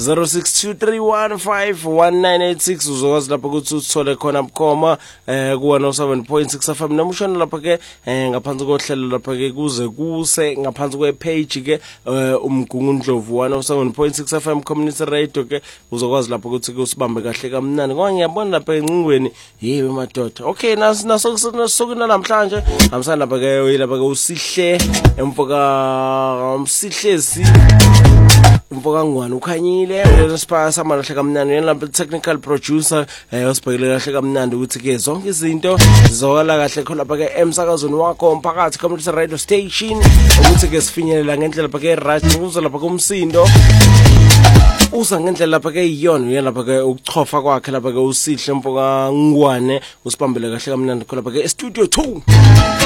0623151986 uzokwazi lapha ukuthi uthole khona bukhoma ku 107.6 FM namushana lapha ke ngaphansi kohlelo lapha ke kuze kuse ngaphansi kwepage ke umgungundlovu 107.6 FM community radio ke uzokwazi lapha ukuthi usibambe kahle kamnandi ngoba ngiyabona lapha encingweni yebo madoda okay nasokuna namhlanje hamsana lapha ke usihle emfoka umsihlezi mfoka ngwane ukhanyile lesipasa amalahle kamnandi yena technical producer osibhekele kahle kamnandi ukuthi ke zonke izinto zizokala kahle khona lapha ke emsakazweni wakho umphakathi community radio station ukuthi ke sifinyelela ngendlela lapha ke radio uza lapha kumsindo uza ngendlela lapha ke iyona yena lapha ke ukuchofa kwakhe lapha ke usihle mfoka ngwane usibambele kahle kamnandi khona lapha ke studio 2